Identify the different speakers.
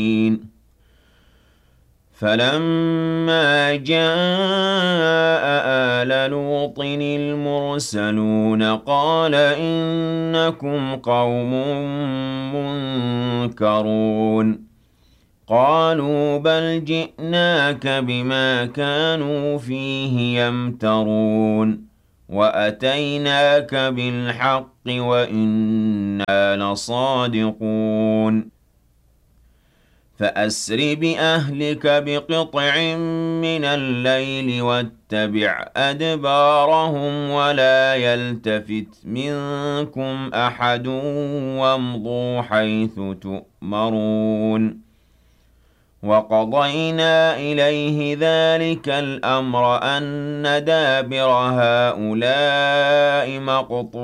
Speaker 1: فَلَمَّا جَاءَ آلَ لُوطٍ الْمُرْسَلُونَ قَالَ إِنَّكُمْ قَوْمٌ مُّنكَرُونَ قَالُوا بَلْ جِئْنَاكَ بِمَا كَانُوا فِيهِ يَمْتَرُونَ وَأَتَيْنَاكَ بِالْحَقِّ وَإِنَّا لَصَادِقُونَ فَأَسْرِ بِأَهْلِكَ بِقِطْعٍ مِّنَ اللَّيْلِ وَاتَّبِعْ أَدْبَارَهُمْ وَلَا يَلْتَفِتْ مِنكُمْ أَحَدٌ وَامْضُوا حَيْثُ تُؤْمَرُونَ وَقَضَيْنَا إِلَيْهِ ذَلِكَ الْأَمْرَ أَنَّ دَابِرَ هَٰؤُلَاءِ مَقْطُوعٌ